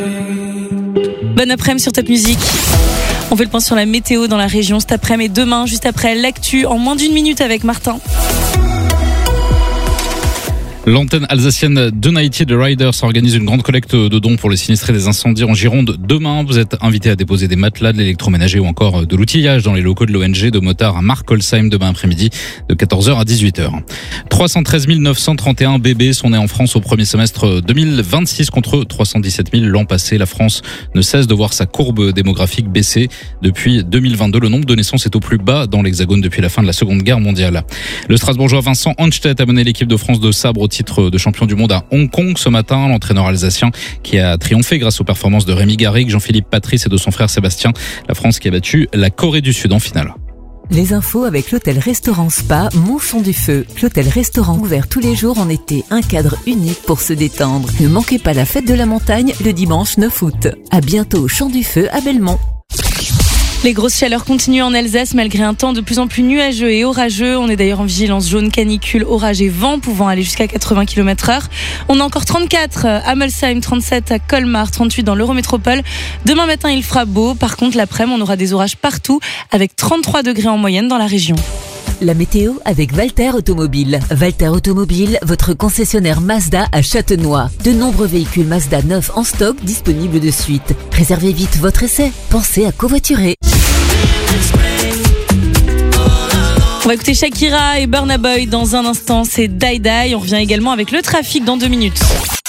Bon après-midi sur Top Music. On fait le point sur la météo dans la région cet après-midi et demain, juste après l'actu, en moins d'une minute avec Martin. L'antenne alsacienne d'United Riders organise une grande collecte de dons pour les sinistrés des incendies en Gironde. Demain, vous êtes invités à déposer des matelas, de l'électroménager ou encore de l'outillage dans les locaux de l'ONG de motards à Markolsheim demain après-midi de 14h à 18h. 313 931 bébés sont nés en France au premier semestre 2026 contre 317 000 l'an passé. La France ne cesse de voir sa courbe démographique baisser. Depuis 2022, le nombre de naissances est au plus bas dans l'Hexagone depuis la fin de la Seconde Guerre mondiale. Le Strasbourgeois Vincent Hanstedt a mené l'équipe de France de sabre au titre de champion du monde à Hong Kong ce matin. L'entraîneur alsacien qui a triomphé grâce aux performances de Rémi Garrigue, Jean-Philippe Patrice et de son frère Sébastien. La France qui a battu la Corée du Sud en finale. Les infos avec l'hôtel-restaurant Spa Montchon du Feu. L'hôtel-restaurant ouvert tous les jours en été. Un cadre unique pour se détendre. Ne manquez pas la fête de la montagne le dimanche 9 août. À bientôt au Champ du Feu à Belmont. Les grosses chaleurs continuent en Alsace malgré un temps de plus en plus nuageux et orageux. On est d'ailleurs en vigilance jaune canicule, orage et vent pouvant aller jusqu'à 80 km/h. On a encore 34 à Molsheim, 37 à Colmar, 38 dans l'Eurométropole. Demain matin, il fera beau. Par contre, l'après-midi, on aura des orages partout avec 33 degrés en moyenne dans la région. La météo avec Walter Automobile. Walter Automobile, votre concessionnaire Mazda à Châtenois. De nombreux véhicules Mazda neufs en stock disponibles de suite. Réservez vite votre essai. Pensez à covoiturer. On va écouter Shakira et Burna Boy dans un instant. C'est Die Die. On revient également avec le trafic dans 2 minutes.